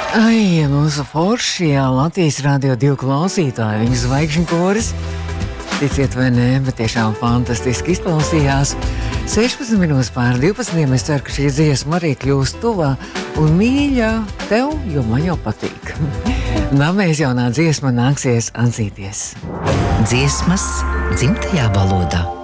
Ai, mūsu foršie Latvijas Rādio 2 klausītāji, viņu zvaigžņu koris. Ticiet vai nē, bet tiešām fantastiski izklausījās. 16 minūtes pār 12. Es ceru, ka šī dziesma arī kļūst tuvā un mīļā tev, jo man jau patīk. Nākamais jaunā dziesma nāksies atzīties. Dziesmas dzimtajā valodā.